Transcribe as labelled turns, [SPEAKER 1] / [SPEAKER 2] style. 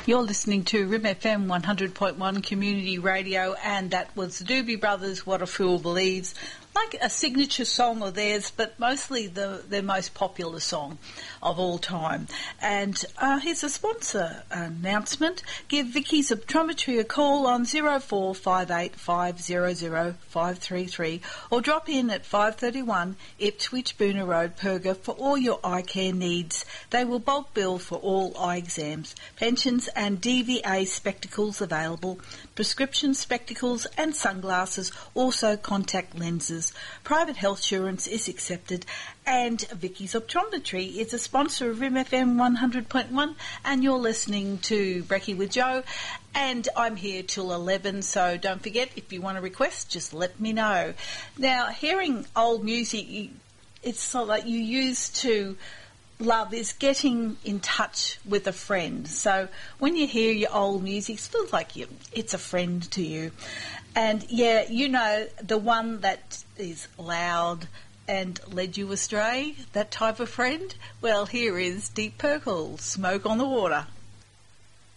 [SPEAKER 1] You're listening to RIM FM 100.1 Community Radio, and that was the Doobie Brothers, What a Fool Believes. Like a signature song of theirs, but mostly their most popular song of all time. And here's a sponsor announcement. Give Vicky's Optometry a call on 0458 500 533 or drop in at 531 Ipswich Boonah Road, Perga, for all your eye care needs. They will bulk bill for all eye exams, pensions and DVA spectacles available, prescription spectacles and sunglasses, also contact lenses. Private health insurance is accepted, and Vicky's Optometry is a sponsor of RIM FM 100.1, and you're listening to Brekkie with Joe, and I'm here till 11, so don't forget, if you want to request, just let me know. Now, hearing old music, it's so that you used to love is getting in touch with a friend. So when you hear your old music, it feels like it's a friend to you. And yeah, you know, the one that is loud and led you astray, that type of friend? Well, here is Deep Purple, Smoke on the Water.